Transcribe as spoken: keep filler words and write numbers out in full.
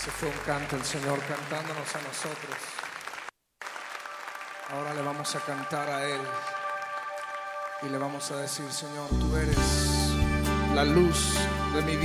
Ese fue un canto, el Señor cantándonos a nosotros. Ahora le vamos a cantar a Él y le vamos a decir: Señor, tú eres la luz de mi vida.